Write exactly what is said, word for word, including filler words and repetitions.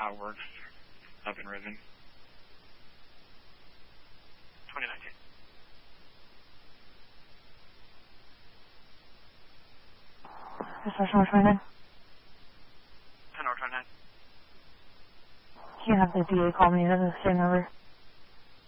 uh, works up in Riven? twenty nineteen. Dispatch twenty-nine. ten over twenty-nine. You have the D A call me at the same number.